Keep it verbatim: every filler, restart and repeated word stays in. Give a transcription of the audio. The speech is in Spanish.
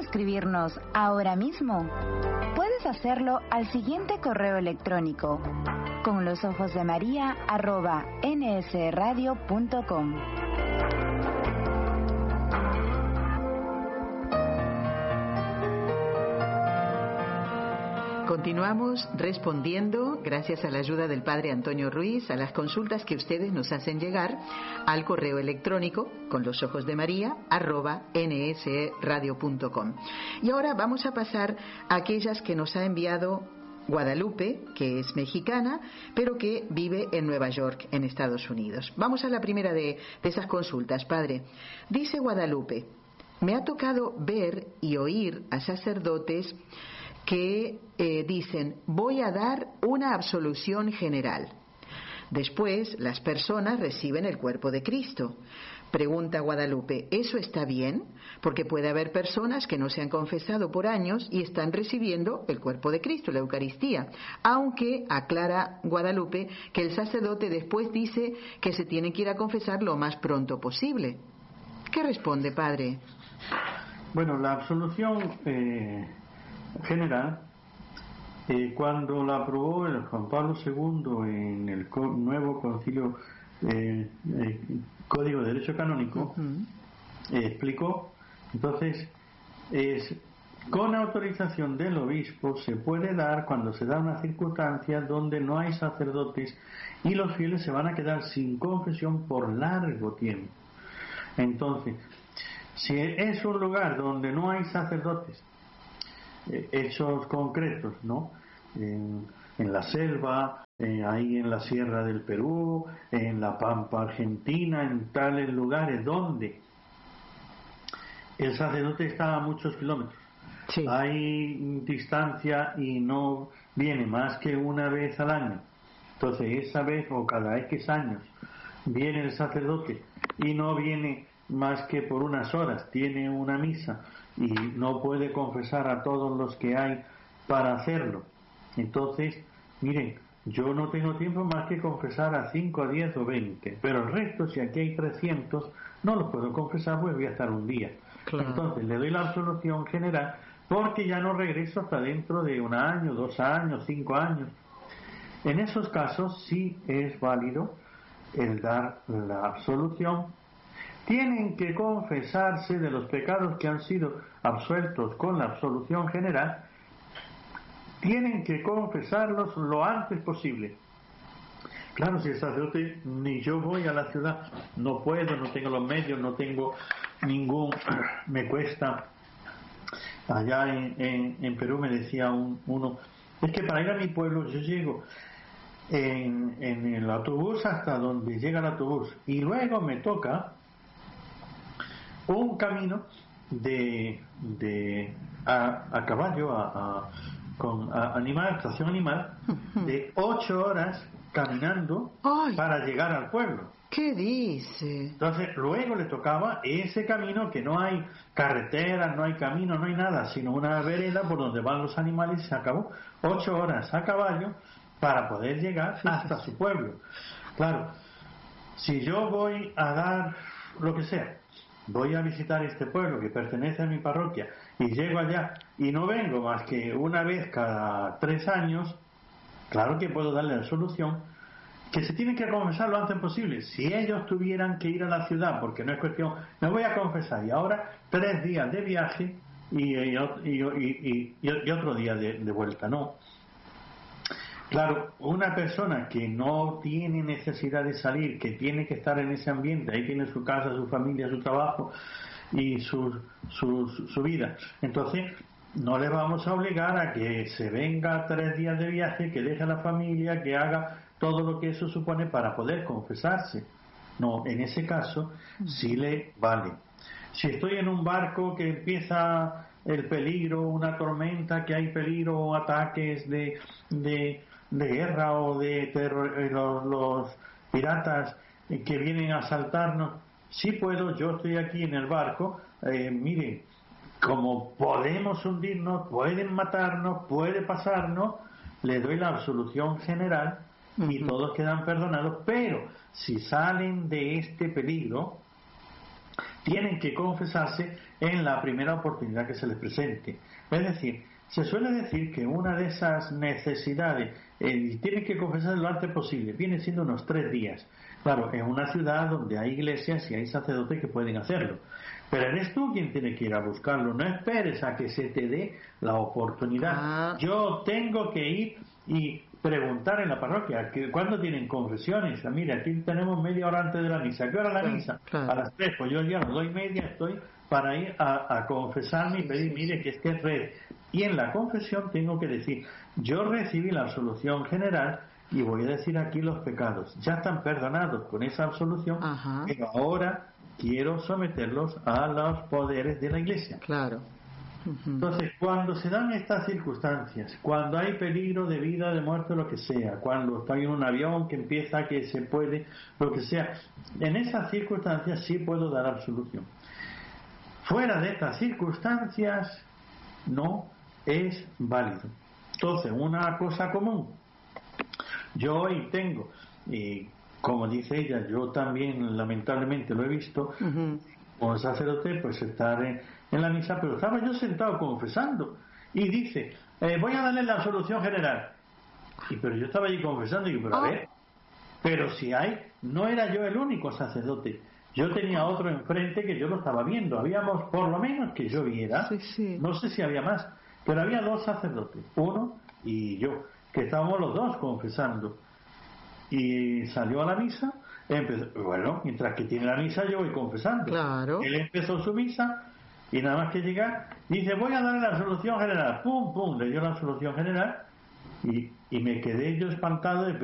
escribirnos ahora mismo? Puedes hacerlo al siguiente correo electrónico: con los ojos de María arroba n s radio punto com. Continuamos respondiendo, gracias a la ayuda del Padre Antonio Ruiz, a las consultas que ustedes nos hacen llegar al correo electrónico con los ojos de María arroba n s radio punto com. Y ahora vamos a pasar a aquellas que nos ha enviado Guadalupe, que es mexicana, pero que vive en Nueva York, en Estados Unidos. Vamos a la primera de, de esas consultas, Padre. Dice Guadalupe: me ha tocado ver y oír a sacerdotes que eh, dicen, voy a dar una absolución general. Después, las personas reciben el cuerpo de Cristo. Pregunta Guadalupe, ¿eso está bien? Porque puede haber personas que no se han confesado por años y están recibiendo el cuerpo de Cristo, la Eucaristía. Aunque, aclara Guadalupe, que el sacerdote después dice que se tienen que ir a confesar lo más pronto posible. ¿Qué responde, Padre? Bueno, la absolución eh, general, eh, cuando la aprobó el Juan Pablo segundo en el co- nuevo concilio eh, eh, Código de Derecho Canónico, uh-huh. eh, explicó, entonces, es con autorización del obispo se puede dar cuando se da una circunstancia donde no hay sacerdotes y los fieles se van a quedar sin confesión por largo tiempo. Entonces, si es un lugar donde no hay sacerdotes, eh, hechos concretos, ¿no? En, en la selva, eh, ahí en la sierra del Perú, en la Pampa Argentina, en tales lugares donde el sacerdote está a muchos kilómetros. Sí. Hay distancia y no viene más que una vez al año. Entonces, esa vez o cada X años viene el sacerdote y no viene más que por unas horas, tiene una misa y no puede confesar a todos los que hay para hacerlo. Entonces, miren, yo no tengo tiempo más que confesar a cinco, a diez o veinte, pero el resto, si aquí hay trescientos, no los puedo confesar porque voy a estar un día. Claro. Entonces, le doy la absolución general porque ya no regreso hasta dentro de un año, dos años, cinco años. En esos casos sí es válido el dar la absolución. Tienen que confesarse de los pecados que han sido absueltos con la absolución general. Tienen que confesarlos lo antes posible. Claro, si el sacerdote, ni yo voy a la ciudad, no puedo, no tengo los medios, no tengo ningún, me cuesta. Allá en, en, en Perú me decía un, uno, es que para ir a mi pueblo yo llego en, en el autobús hasta donde llega el autobús y luego me toca un camino de, de a, a caballo, a, a, con a, animal, estación animal, de ocho horas caminando. ¡Ay! Para llegar al pueblo. ¿Qué dice? Entonces luego le tocaba ese camino que no hay carretera, no hay camino, no hay nada, sino una vereda por donde van los animales y se acabó. Ocho horas a caballo para poder llegar sí, hasta sí. su pueblo. Claro, si yo voy a dar lo que sea, voy a visitar este pueblo que pertenece a mi parroquia y llego allá y no vengo más que una vez cada tres años, claro que puedo darle la solución que se tienen que confesar lo antes posible. Si ellos tuvieran que ir a la ciudad, porque no es cuestión, me voy a confesar y ahora tres días de viaje y, y, y, y, y otro día de, de vuelta, no. Claro, una persona que no tiene necesidad de salir, que tiene que estar en ese ambiente, ahí tiene su casa, su familia, su trabajo y su, su, su vida. Entonces, no le vamos a obligar a que se venga tres días de viaje, que deje a la familia, que haga todo lo que eso supone para poder confesarse. No, en ese caso sí le vale. Si estoy en un barco que empieza el peligro, una tormenta, que hay peligro o ataques de... de de guerra o de terror, eh, los, los piratas eh, que vienen a asaltarnos, sí puedo, yo estoy aquí en el barco, eh, miren, como podemos hundirnos, pueden matarnos, puede pasarnos, le doy la absolución general y uh-huh. todos quedan perdonados, pero si salen de este peligro, tienen que confesarse en la primera oportunidad que se les presente. Es decir, se suele decir que una de esas necesidades, eh, tienen que confesarse lo antes posible, viene siendo unos tres días. Claro, en una ciudad donde hay iglesias y hay sacerdotes que pueden hacerlo. Pero eres tú quien tiene que ir a buscarlo, no esperes a que se te dé la oportunidad. Ah. Yo tengo que ir y preguntar en la parroquia, ¿cuándo tienen confesiones? Ah, mira, aquí tenemos media hora antes de la misa. ¿Qué hora es la Claro, misa? claro. A las tres, pues yo ya a las dos y media estoy para ir a, a confesarme y pedir, mire, que es que es red. Y en la confesión tengo que decir, yo recibí la absolución general y voy a decir aquí los pecados. Ya están perdonados con esa absolución, Ajá. pero ahora quiero someterlos a los poderes de la Iglesia. Claro. Uh-huh. Entonces, cuando se dan estas circunstancias, cuando hay peligro de vida, de muerte, lo que sea, cuando estoy en un avión que empieza que se puede, lo que sea, en esas circunstancias sí puedo dar absolución. Fuera de estas circunstancias no es válido. Entonces, una cosa común, yo hoy tengo, y como dice ella, yo también lamentablemente lo he visto, uh-huh. como sacerdote, pues estar en, en la misa, pero estaba yo sentado confesando y dice, eh, voy a darle la absolución general. Y pero yo estaba allí confesando y digo, pero a ver, pero si hay, no era yo el único sacerdote, yo tenía otro enfrente que yo lo estaba viendo, habíamos por lo menos que yo viera, sí, sí. No sé si había más, pero había dos sacerdotes, uno y yo, que estábamos los dos confesando. Y salió a la misa, empezó, bueno, mientras que tiene la misa yo voy confesando. Claro. Él empezó su misa y nada más que llegar, dice, voy a darle la absolución general, pum, pum, le dio la absolución general y, y me quedé yo espantado de